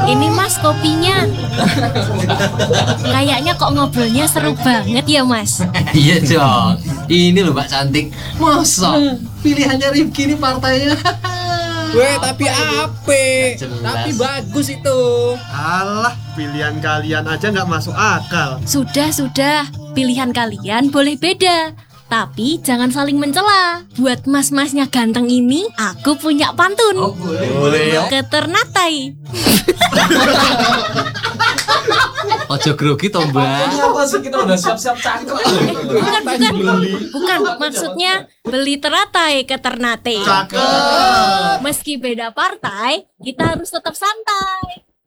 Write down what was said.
Ini Mas kopinya. Kayaknya kok ngobrolnya seru banget ya Mas. Iya dong. Ini loh Mbak Cantik. Masa pilihannya Rifki ini partainya. Weh, tapi ape? Jelas. Tapi bagus itu. Alah, pilihan kalian aja nggak masuk akal. Sudah. Pilihan kalian boleh beda. Tapi jangan saling mencela. Buat mas-masnya ganteng ini, aku punya pantun. Oh, boleh. Keternatai. Ojo grogi toh Mbak. Apa sih kita udah siap-siap cangkruk. Bukan. Maksudnya beli teratai ke Ternate. Cakep. Meski beda partai, kita harus tetap santai.